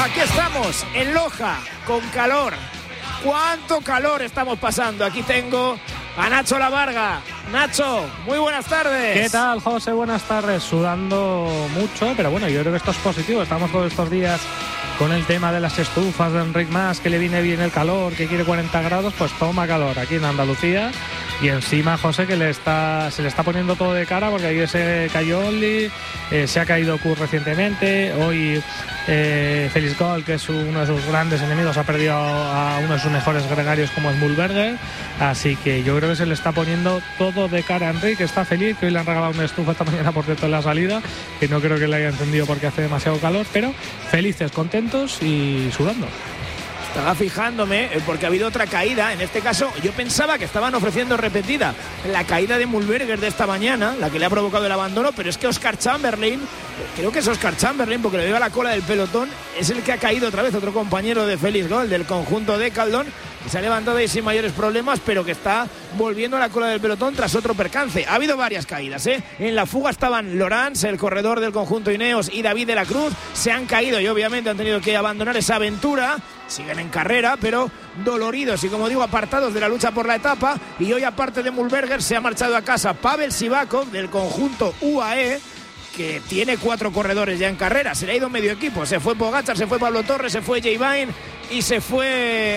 Aquí estamos, en Loja, con calor. ¿Cuánto calor estamos pasando? Aquí tengo a Nacho Lavarga. Nacho, muy buenas tardes. ¿Qué tal, José? Buenas tardes. Sudando mucho, pero bueno, yo creo que esto es positivo. Estamos todos estos días con el tema de las estufas de Enric Mas, que le viene bien el calor, que quiere 40 grados, pues toma calor aquí en Andalucía. Y encima, José, que se le está poniendo todo de cara, porque ayer se cayó Only, se ha caído Kurt recientemente, hoy Félix Gall, que es uno de sus grandes enemigos, ha perdido a uno de sus mejores gregarios como es Mühlberger, así que yo creo que se le está poniendo todo de cara a Enric, que está feliz, que hoy le han regalado una estufa esta mañana por cierto en la salida, que no creo que le haya encendido porque hace demasiado calor, pero felices, contentos y sudando. Estaba fijándome porque ha habido otra caída. En este caso, yo pensaba que estaban ofreciendo repetida la caída de Mühlberger de esta mañana, la que le ha provocado el abandono, pero es que Oscar Chamberlain, creo que es Oscar Chamberlain, porque le veo a la cola del pelotón, es el que ha caído otra vez, otro compañero de Félix Gall, del conjunto de Caldón, que se ha levantado ahí sin mayores problemas, pero que está volviendo a la cola del pelotón tras otro percance. Ha habido varias caídas, ¿eh? En la fuga estaban Lorenz, el corredor del conjunto Ineos, y David de la Cruz. Se han caído y obviamente han tenido que abandonar esa aventura. Siguen en carrera, pero doloridos y, como digo, apartados de la lucha por la etapa. Y hoy, aparte de Mühlberger, se ha marchado a casa Pavel Sivakov, del conjunto UAE, que tiene 4 corredores ya en carrera. Se le ha ido medio equipo. Se fue Pogačar, se fue Pablo Torres, se fue Jay Vine y se fue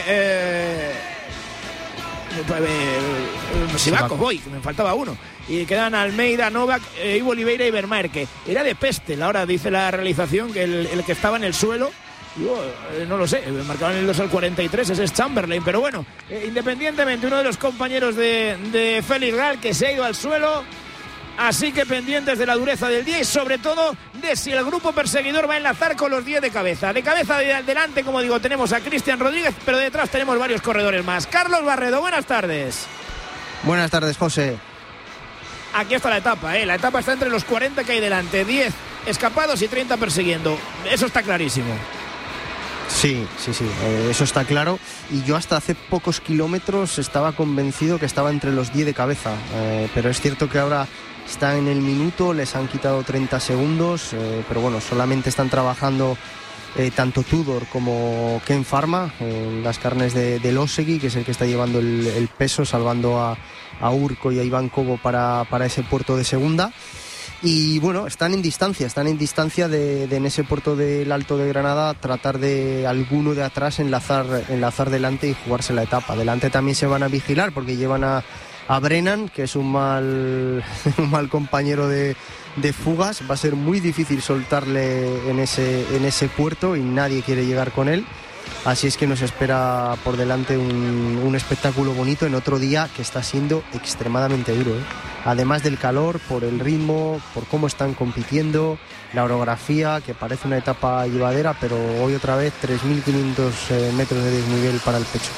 Sivakov, hoy, que me faltaba uno. Y quedan Almeida, Novak, Ivo Oliveira y Vermeer, que era de Pestel. Ahora dice la realización que el que estaba en el suelo, yo no lo sé, marcaban el 2 al 43, ese es Chamberlain, pero bueno, independientemente, uno de los compañeros de Félix Gall que se ha ido al suelo, así que pendientes de la dureza del día y sobre todo de si el grupo perseguidor va a enlazar con los 10 de cabeza. De cabeza de adelante, como digo, tenemos a Cristian Rodríguez, pero detrás tenemos varios corredores más. Carlos Barredo, buenas tardes. Buenas tardes, José. Aquí está la etapa, la etapa está entre los 40 que hay delante, 10 escapados y 30 persiguiendo, eso está clarísimo. Sí, eso está claro, y yo hasta hace pocos kilómetros estaba convencido que estaba entre los 10 de cabeza, pero es cierto que ahora está en el minuto, les han quitado 30 segundos, pero bueno, solamente están trabajando tanto Tudor como Ken Pharma en las carnes de Losegui, que es el que está llevando el peso, salvando a Urco y a Iván Cobo para ese puerto de segunda. Y bueno, están en distancia de en ese puerto del Alto de Granada tratar de alguno de atrás enlazar delante y jugarse la etapa. Delante también se van a vigilar porque llevan a Brennan, que es un mal compañero de fugas. Va a ser muy difícil soltarle en ese puerto y nadie quiere llegar con él. Así es que nos espera por delante un espectáculo bonito en otro día que está siendo extremadamente duro, ¿eh? Además del calor, por el ritmo, por cómo están compitiendo, la orografía, que parece una etapa llevadera, pero hoy otra vez 3.500 metros de desnivel para el pecho.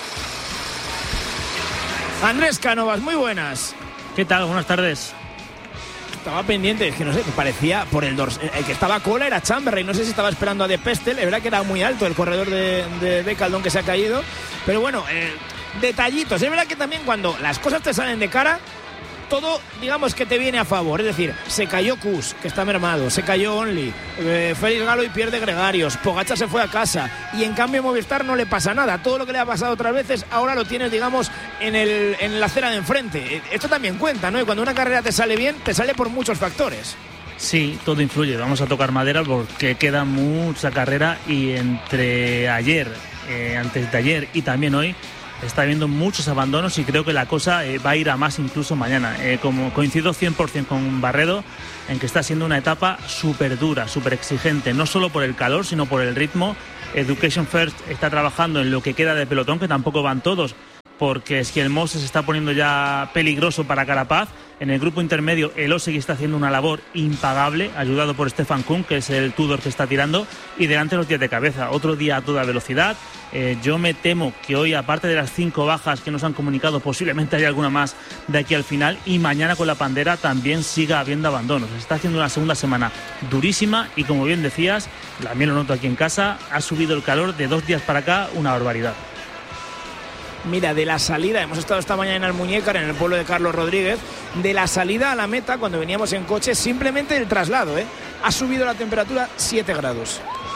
Andrés Cánovas, muy buenas. ¿Qué tal? Buenas tardes. Estaba pendiente, es que no sé, me parecía por el dorsal. El que estaba a cola era Chamberlain, no sé si estaba esperando a De Pestel, es verdad que era muy alto el corredor de Caldón que se ha caído, pero bueno, detallitos, es verdad que también cuando las cosas te salen de cara, todo, digamos que te viene a favor, es decir, se cayó Kuss, que está mermado, se cayó Only, Félix Gall y pierde gregarios, Pogačar se fue a casa, y en cambio Movistar no le pasa nada. Todo lo que le ha pasado otras veces ahora lo tienes, digamos, en la acera de enfrente. Esto también cuenta, ¿no? Y cuando una carrera te sale bien, te sale por muchos factores. Sí, todo influye, vamos a tocar madera porque queda mucha carrera, y entre ayer, antes de ayer y también hoy, está habiendo muchos abandonos, y creo que la cosa va a ir a más incluso mañana. Como coincido 100% con Barredo en que está siendo una etapa súper dura, súper exigente, no solo por el calor, sino por el ritmo. Education First está trabajando en lo que queda de pelotón, que tampoco van todos, porque Schjelmose se está poniendo ya peligroso para Carapaz. En el grupo intermedio, el Losegui está haciendo una labor impagable, ayudado por Stefan Kuhn, que es el Tudor que está tirando, y delante los 10 de cabeza. Otro día a toda velocidad. Yo me temo que hoy, aparte de las 5 bajas que nos han comunicado, posiblemente haya alguna más de aquí al final, y mañana con la Pandera también siga habiendo abandonos. Se está haciendo una segunda semana durísima, y como bien decías, también lo noto aquí en casa, ha subido el calor de 2 días para acá, una barbaridad. Mira, de la salida, hemos estado esta mañana en Almuñécar, en el pueblo de Carlos Rodríguez, de la salida a la meta, cuando veníamos en coche, simplemente el traslado, ha subido la temperatura 7 grados.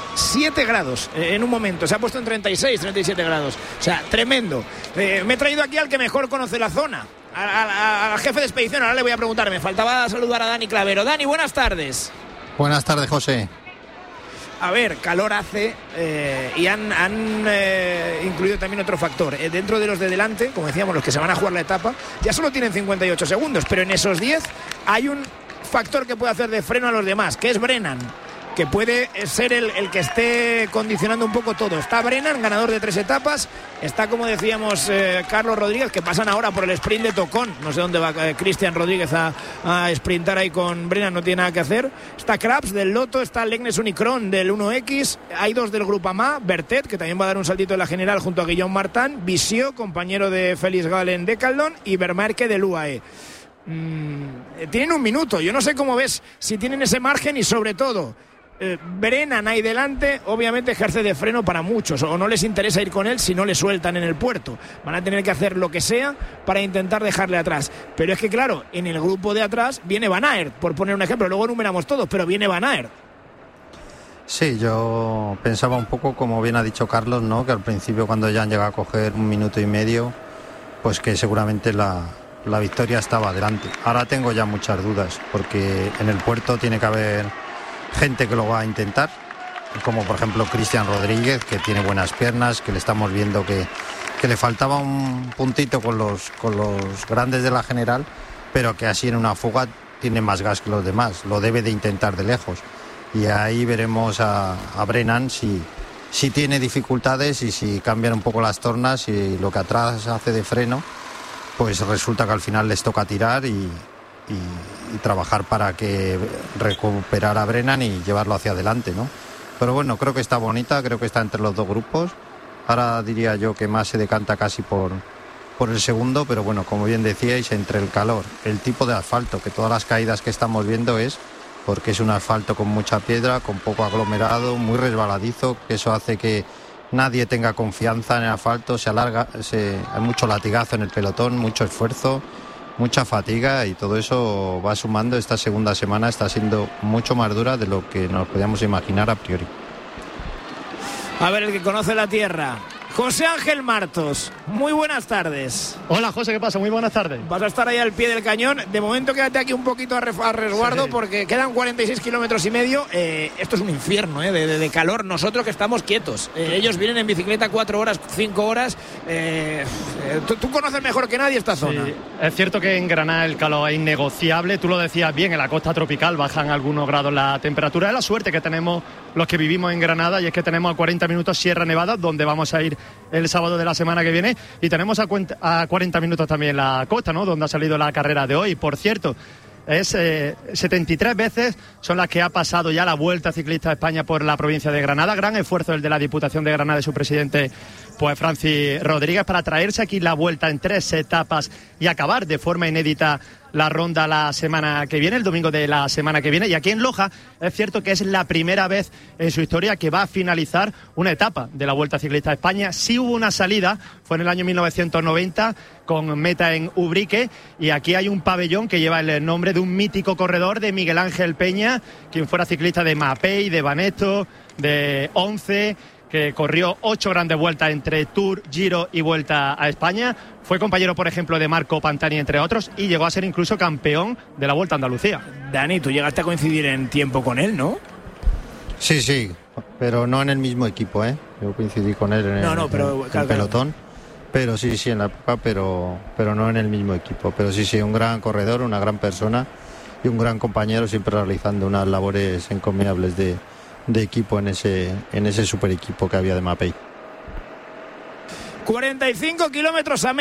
37 grados en un momento, se ha puesto en 36, 37 grados, o sea, tremendo. Me he traído aquí al que mejor conoce la zona, al jefe de expedición. Ahora le voy a preguntar, me faltaba saludar a Dani Clavero. Dani, buenas tardes. Buenas tardes, José. A ver, calor hace y han incluido también otro factor. Dentro de los de delante, como decíamos, los que se van a jugar la etapa, ya solo tienen 58 segundos, pero en esos 10 hay un factor que puede hacer de freno a los demás, que es Brennan, que puede ser el que esté condicionando un poco todo. Está Brennan, ganador de 3 etapas. Está, como decíamos, Carlos Rodríguez, que pasan ahora por el sprint de Tocón. No sé dónde va Cristian Rodríguez a sprintar ahí con Brennan, no tiene nada que hacer. Está Krabs del Lotto, está Legnes Unicron del 1X. Hay 2 del Groupama, Bertet, que también va a dar un saltito en la general junto a Guillaume Martin, Visio, compañero de Félix Gall de Caldón, y Vermarque del UAE. Tienen un minuto, yo no sé cómo ves si tienen ese margen, y sobre todo Brennan ahí delante obviamente ejerce de freno para muchos, o no les interesa ir con él si no le sueltan en el puerto. Van a tener que hacer lo que sea para intentar dejarle atrás, pero es que claro, en el grupo de atrás viene Van Aert, por poner un ejemplo, luego enumeramos todos, pero viene Van Aert. Sí, yo pensaba un poco, como bien ha dicho Carlos, ¿no?, que al principio, cuando ya han llegado a coger 1 minuto y medio, pues que seguramente la victoria estaba adelante. Ahora tengo ya muchas dudas, porque en el puerto tiene que haber gente que lo va a intentar, como por ejemplo Cristian Rodríguez, que tiene buenas piernas, que le estamos viendo que le faltaba un puntito con los grandes de la general, pero que así en una fuga tiene más gas que los demás, lo debe de intentar de lejos. Y ahí veremos a Brennan si tiene dificultades y si cambian un poco las tornas, y lo que atrás hace de freno, pues resulta que al final les toca tirar y trabajar para que recuperar a Brennan y llevarlo hacia adelante, ¿no? Pero bueno, creo que está bonita, creo que está entre los 2 grupos. Ahora diría yo que más se decanta casi por el segundo, pero bueno, como bien decíais, entre el calor, el tipo de asfalto, que todas las caídas que estamos viendo es porque es un asfalto con mucha piedra, con poco aglomerado, muy resbaladizo, que eso hace que nadie tenga confianza en el asfalto, hay mucho latigazo en el pelotón, mucho esfuerzo, mucha fatiga, y todo eso va sumando. Esta segunda semana está siendo mucho más dura de lo que nos podíamos imaginar a priori. A ver, el que conoce la tierra, José Ángel Martos, muy buenas tardes. Hola José, ¿qué pasa? Muy buenas tardes. Vas a estar ahí al pie del cañón. De momento quédate aquí un poquito a resguardo, sí, porque quedan 46 kilómetros y medio. Esto es un infierno de calor. Nosotros que estamos quietos. Ellos vienen en bicicleta 4 horas, 5 horas. Tú conoces mejor que nadie esta zona. Sí, es cierto que en Granada el calor es innegociable. Tú lo decías bien, en la costa tropical bajan algunos grados la temperatura. Es la suerte que tenemos los que vivimos en Granada, y es que tenemos a 40 minutos Sierra Nevada, donde vamos a ir el sábado de la semana que viene, y tenemos a 40 minutos también la costa, ¿no?, donde ha salido la carrera de hoy. Por cierto, es 73 veces son las que ha pasado ya la Vuelta Ciclista a España por la provincia de Granada. Gran esfuerzo el de la Diputación de Granada y su presidente, pues Francis Rodríguez, para traerse aquí la Vuelta en 3 etapas y acabar de forma inédita la ronda la semana que viene, el domingo de la semana que viene. Y aquí en Loja es cierto que es la primera vez en su historia que va a finalizar una etapa de la Vuelta Ciclista a España. Sí hubo una salida, fue en el año 1990, con meta en Ubrique, y aquí hay un pabellón que lleva el nombre de un mítico corredor, de Miguel Ángel Peña, quien fuera ciclista de Mapei, de Banesto, de Once, que corrió 8 grandes vueltas entre Tour, Giro y Vuelta a España. Fue compañero, por ejemplo, de Marco Pantani, entre otros, y llegó a ser incluso campeón de la Vuelta a Andalucía. Dani, tú llegaste a coincidir en tiempo con él, ¿no? Sí, pero no en el mismo equipo, ¿eh? Yo coincidí con él en el pelotón. Pero sí, en la época, pero no en el mismo equipo. Pero sí, un gran corredor, una gran persona y un gran compañero, siempre realizando unas labores encomiables de equipo en ese super equipo que había de Mapei. 45 kilómetros a